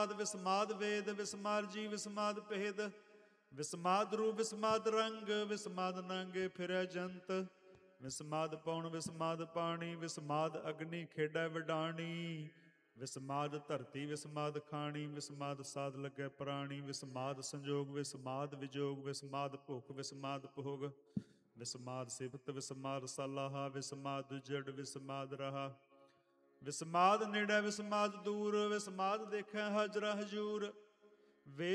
ਵਿਸਮਾਦ ਵੇਦ, ਵਿਸਮਾਦ ਜੀ, ਵਿਸਮਾਦ ਭੇਦ, ਵਿਸਮਾਦ ਰੂਪ, ਵਿਸਮਾਦ ਰੰਗ, ਵਿਸਮਾਦ ਨੰਗੇ ਫਿਰੈ ਜੰਤ, ਵਿਸਮਾਦ ਪੌਣ, ਵਿਸਮਾਦ ਪਾਣੀ, ਵਿਸਮਾਦ ਅਗਨੀ ਖੇਡੈ ਵਡਾਣੀ, ਵਿਸਮਾਦ ਧਰਤੀ, ਵਿਸਮਾਦ ਖਾਣੀ, ਵਿਸਮਾਦ ਸਾਧ ਲੱਗੈ ਪ੍ਰਾਣੀ, ਵਿਸਮਾਦ ਸੰਜੋਗ, ਵਿਸਮਾਦ ਵਿਜੋਗ, ਵਿਸਮਾਦ ਭੁਖ, ਵਿਸਮਾਦ ਭੋਗ, ਵਿਸਮਾਦ ਸਿਫਤ, ਵਿਸਮਾਦ ਸਲਾਹਾ, ਵਿਸਮਾਦ ਜੜ, ਵਿਸਮਾਦ ਰਹਾ, ਵਿਸਮਾਦ ਨੇੜੇ, ਵਿਸਮਾਦ ਦੂਰ, ਵਿਸਮਾਦ ਦੇਖੈ ਹਾਜ਼ਰਾ ਹਜੂਰ।